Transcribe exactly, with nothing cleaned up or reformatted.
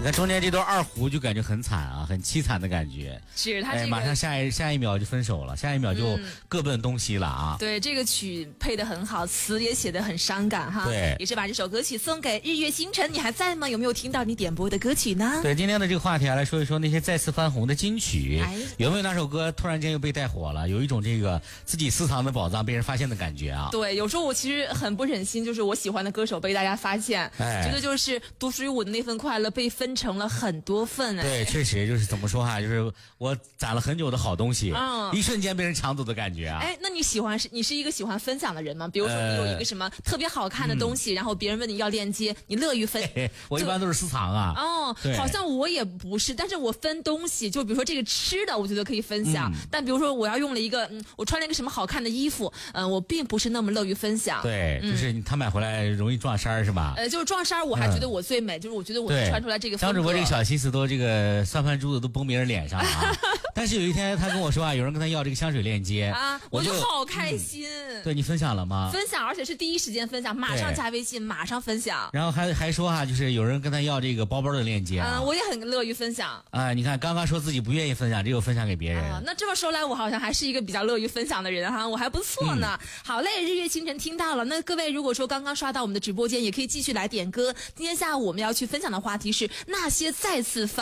你看中间这段二胡就感觉很惨啊，很凄惨的感觉。 是他这个、 哎、马上下一下一秒就分手了，下一秒就各奔东西了啊。 嗯、对，这个曲配得很好，词也写得很伤感哈。 对， 也是把这首歌曲送给日月星辰。你还在吗？有没有听到你点播的歌曲呢？ 对，今天的这个话题啊，来说一说那些再次翻红的金曲，哎、有没有哪首歌突然间又被带火了？有一种这个自己私藏的宝藏被人发现的感觉啊。 对，有时候我其实很不忍心，就是我喜欢的歌手被大家发现，哎、觉得就是独属于我的那份快乐被分成了很多份。哎、 对，确实就是怎么说哈，就是我攒了很久的好东西，嗯、一瞬间被人抢走的感觉啊。 哎，那你喜欢是你是一个喜欢分享的人吗？比如说你有一个什么特别好看的东西，呃、然后别人问你要链接，你乐于分。 嘿嘿，我一般都是私藏啊。 哦，好像我也不是，但是我分东西，就比如说这个吃的，我觉得可以分享。嗯、但比如说我要用了一个，嗯，我穿了一个什么好看的衣服，嗯、呃，我并不是那么乐于分享。 对，嗯、就是他买回来容易撞衫是吧？ 呃，就是撞衫，我还觉得我最美，嗯、就是我觉得我穿出来这个风格。 张主播这个小心思都这个算盘珠子都崩别人脸上了啊！但是有一天他跟我说啊，有人跟他要这个香水链接啊，我就好开心。 嗯、对你分享了吗？ 分享，而且是第一时间分享，马上加微信，马上分享。 然后还还说哈、啊，就是有人跟他要这个包包的链接啊， 嗯，我也很乐于分享。 啊、呃，你看刚刚说自己不愿意分享，只有分享给别人。 啊，那这么说来，我好像还是一个比较乐于分享的人哈，我还不错呢。嗯、好嘞，日月星辰听到了。那各位如果说刚刚刷到我们的直播间，也可以继续来点歌。今天下午我们要去分享的话题是那些再次翻